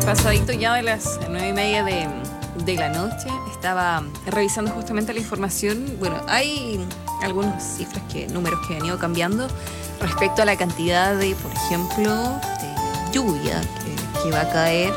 Pasadito ya de las 9:30 de la noche, estaba revisando justamente la información. Bueno, hay algunas cifras, números que han ido cambiando respecto a la cantidad de, por ejemplo, de lluvia que va a caer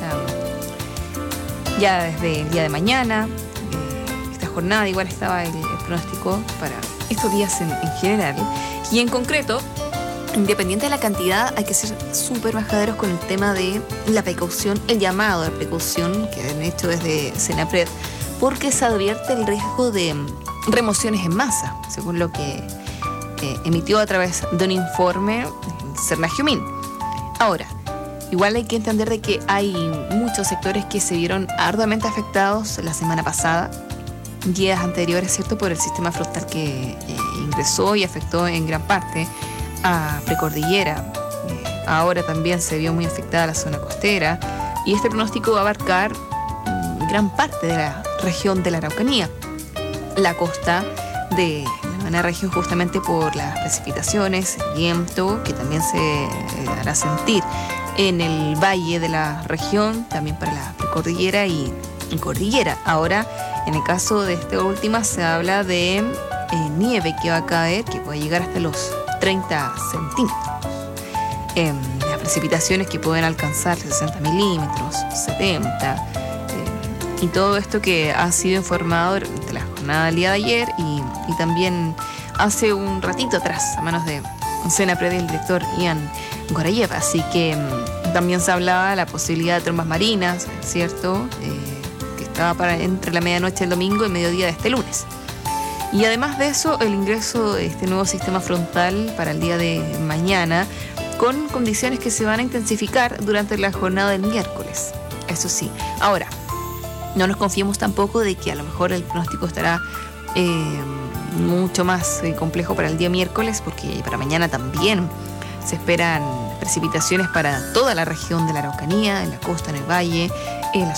ya desde el día de mañana. Esta jornada igual estaba el pronóstico para estos días en general. Y en concreto, independiente de la cantidad, hay que ser súper bajaderos con el tema de la precaución, el llamado de precaución que han hecho desde Senapred, porque se advierte el riesgo de remociones en masa, según lo que emitió a través de un informe Sernagiumín. Ahora, igual hay que entender de que hay muchos sectores que se vieron arduamente afectados la semana pasada, días anteriores, ¿cierto?, por el sistema frontal que ingresó y afectó en gran parte a precordillera. Ahora también se vio muy afectada la zona costera, y este pronóstico va a abarcar gran parte de la región de la Araucanía, la costa de la región, justamente por las precipitaciones, el viento que también se hará sentir en el valle de la región, también para la precordillera y cordillera. Ahora, en el caso de esta última, se habla de nieve que va a caer, que puede llegar hasta los 30 centímetros. Las precipitaciones que pueden alcanzar 60 milímetros, 70, y todo esto que ha sido informado durante la jornada del día de ayer y también hace un ratito atrás, a manos de Senapred, el director Ian Gorayev. Así que también se hablaba de la posibilidad de trombas marinas, ¿cierto?, que estaba para entre la medianoche del domingo y mediodía de este lunes. Y además de eso, el ingreso de este nuevo sistema frontal para el día de mañana, con condiciones que se van a intensificar durante la jornada del miércoles. Eso sí. Ahora, no nos confiemos tampoco de que a lo mejor el pronóstico estará mucho más complejo para el día miércoles, porque para mañana también se esperan precipitaciones para toda la región de la Araucanía, en la costa, en el valle, en la